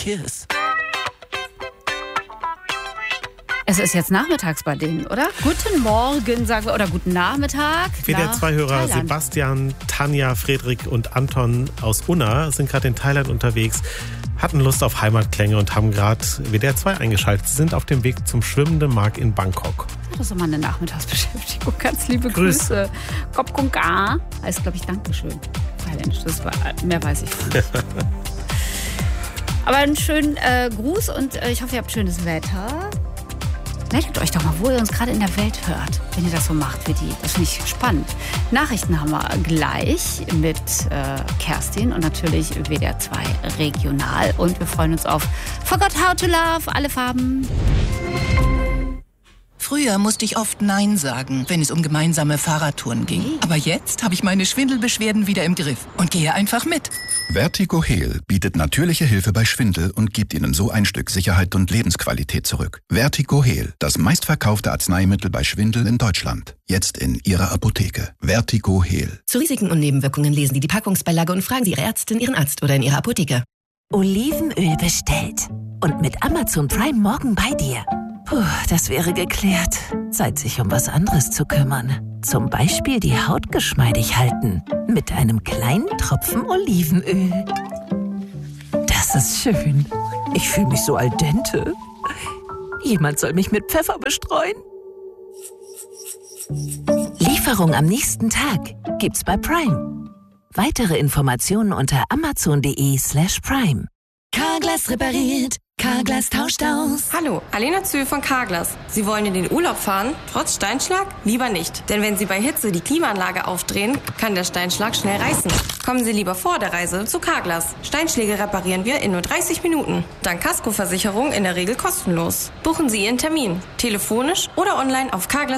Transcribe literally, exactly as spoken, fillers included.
Kiss. Es ist jetzt nachmittags bei denen, oder? Guten Morgen, sagen wir, oder guten Nachmittag. W D R zwei Hörer Sebastian, Tanja, Friedrich und Anton aus Unna sind gerade in Thailand unterwegs, hatten Lust auf Heimatklänge und haben gerade W D R zwei eingeschaltet. Sie sind auf dem Weg zum Schwimmenden Markt in Bangkok. Das ist immer eine Nachmittagsbeschäftigung. Ganz liebe Grüß. Grüße. Kop Kong Ka heißt, glaube ich, Dankeschön. Thailändisch, das war, mehr weiß ich nicht. Aber einen schönen äh, Gruß und äh, ich hoffe, ihr habt schönes Wetter. Meldet euch doch mal, wo ihr uns gerade in der Welt hört, wenn ihr das so macht wie die. Das finde ich spannend. Nachrichten haben wir gleich mit äh, Kerstin und natürlich W D R zwei regional. Und wir freuen uns auf Forgot How to Love, alle Farben. Früher musste ich oft Nein sagen, wenn es um gemeinsame Fahrradtouren ging. Aber jetzt habe ich meine Schwindelbeschwerden wieder im Griff und gehe einfach mit. Vertigo Heal bietet natürliche Hilfe bei Schwindel und gibt Ihnen so ein Stück Sicherheit und Lebensqualität zurück. Vertigo Heal, das meistverkaufte Arzneimittel bei Schwindel in Deutschland. Jetzt in Ihrer Apotheke. Vertigo Heal. Zu Risiken und Nebenwirkungen lesen Sie die Packungsbeilage und fragen Sie Ihre Ärztin, Ihren Arzt oder in Ihrer Apotheke. Olivenöl bestellt. Und mit Amazon Prime morgen bei dir. Puh, das wäre geklärt. Zeit, sich um was anderes zu kümmern. Zum Beispiel die Haut geschmeidig halten. Mit einem kleinen Tropfen Olivenöl. Das ist schön. Ich fühle mich so al dente. Jemand soll mich mit Pfeffer bestreuen. Lieferung am nächsten Tag gibt's bei Prime. Weitere Informationen unter amazon.de slash prime. Carglass repariert. Carglass tauscht aus. Hallo, Alena Zühl von Carglass. Sie wollen in den Urlaub fahren, trotz Steinschlag? Lieber nicht. Denn wenn Sie bei Hitze die Klimaanlage aufdrehen, kann der Steinschlag schnell reißen. Kommen Sie lieber vor der Reise zu Carglass. Steinschläge reparieren wir in nur dreißig Minuten. Dank Kaskoversicherung in der Regel kostenlos. Buchen Sie Ihren Termin. Telefonisch oder online auf carglass.